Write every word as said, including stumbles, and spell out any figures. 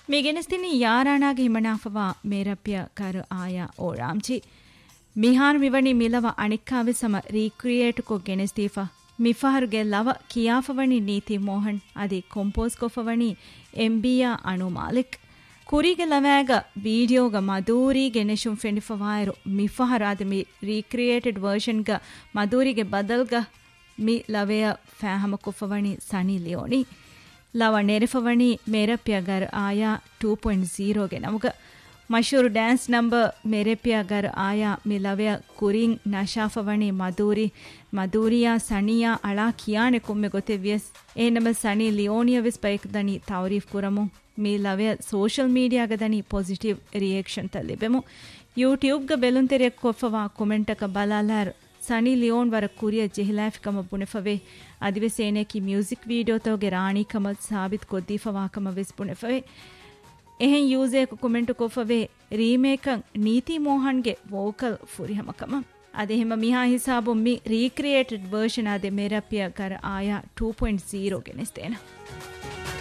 ಮಿಗೆನಸ್ತಿನಿ ಯಾರಾಣಾಗೆ ಹಿಮಣಾಫವಾ ಮೇರಪ್ಪಿಯ ಕರು ಆಯಾ ಓರಾಮ್ಚಿ ಮಿಹಾನ್ ವಿವಣಿ ಮಿಲವ ಅಣಿಕ್ಕಾವೆ ಸಮ ರೀಕ್ರಿಯೇಟ್ ಕೊ ಗೆನೆಸ್ತೀಫಾ ಮಿಫಾರುಗೆ ಲವ ಕಿಯಾಫವಣಿ ನೀತಿ ಮೋಹನ್ ಅದಿ ಕಂಪೋಸ್ ಕೊಫವಣಿ ಎಂಬಿಯಾ ಅಣು ಮಾಲಿಕ್ ಕುರಿಗೆ ಲವ್ಯಾಗ ವಿಡಿಯೋಗ ಮದೂರಿ ಗೆನೆಶುಂ ಫೆಂಡಿಫವಾಯರು ಮಿಫಹರಾದ ಮಿ ರೀಕ್ರಿಯೇಟೆಡ್ ವರ್ಷನ್ಗ ಮದೂರಿಗೆ ಬದಲ್ಗ ಮಿ ಲವೆಯ ಫ್ಯಾಹಮ ಕೊಫವಣಿ ಸನಿ ಲಿಯೋನಿ ಲವ ನೆರೆಫವಣಿ ಮೇರಪ್ಪಿಯಗರ್ ಆಯಾ ಟೂ ಪಾಯಿಂಟ್ ಝೀರೋಗೆ ನಮಗ ಮಶೂರು ಡ್ಯಾನ್ಸ್ ನಂಬರ್ ಮೇರೆಪಿಯಗರ್ ಆಯಾ ಮಿ ಲವೆಯ ಕುರಿಂಗ್ ನಶಾಫವಣಿ ಮದೂರಿ ಮದೂರಿಯಾ ಸಣಿಯಾ ಅಳಾ ಕಿಯಾಣೆ ಕೊಮ್ಮೆ ಗೊತೆವ್ಯಸ್ ಏನಮ ಸಣಿ ಲಿಯೋನಿಯ ವಿಸ್ ಬೈಕ್ ದಣಿ ತಾರೀಫ್ ಕುರಮು ಮಿ ಲವೆಯ ಸೋಷಲ್ ಮೀಡಿಯಾಗ ದಣಿ ಪಾಸಿಟಿವ್ ರಿಯಾಕ್ಷನ್ ತಲ್ಲಿಬೆಮು ಯೂಟ್ಯೂಬ್ಗ ಬೆಲುಂತೆರಿಯ ಕೊಫವಾ ಕೊಮೆಂಟಕ ಬಲಾಲಾರ್ ಸಣಿ ಲಿಯೋನ್ ವರ ಕುರಿಯ ಜೆಹಿಲಾಫಿಕಮ ಬುಣೆಫವೆ ಅದಿವೆ ಸೇನೆಕಿ ಮ್ಯೂಸಿಕ್ ವೀಡಿಯೋತೋಗೆ ರಾಣಿ ಕಮಲ್ ಸಾಬಿತ್ ಕೊದ್ದೀಫವಾಕಮ ವಿಸ್ ಬುಣೆಫವೆ එහෙන් ಯೂಸೇಕ ಕೊಮೆಂಟ್ ಕೊಫವೆ ರೀಮೇಕಂ ನೀತಿ ಮೋಹನ್ಗೆ ವೋಕಲ್ ಫುರಿಹಮಕಮ ಅದೆಹಿಮ ಮಿಹಾ ಹಿಸಾಬು ಮಿ ರೀಕ್ರಿಯೇಟೆಡ್ ವರ್ಷನ್ ಆದೆ ಮೇರಪ್ಪಿಯ ಕರ ಆಯಾ ಟೂ ಪಾಯಿಂಟ್ ಝೀರೋ ಗೆನೆಸ್ತೇನ